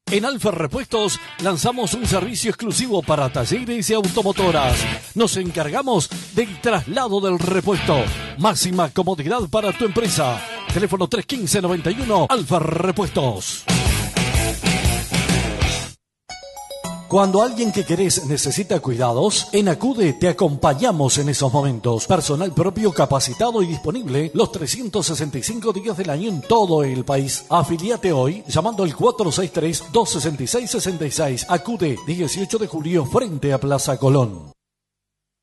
En Alfa Repuestos lanzamos un servicio exclusivo para talleres y automotoras. Nos encargamos del traslado del repuesto. Máxima comodidad para tu empresa. Teléfono 315-91 Alfa Repuestos. Cuando alguien que querés necesita cuidados, en Acude te acompañamos en esos momentos. Personal propio capacitado y disponible los 365 días del año en todo el país. Afiliate hoy llamando al 463-266-66. Acude, 18 de julio, frente a Plaza Colón.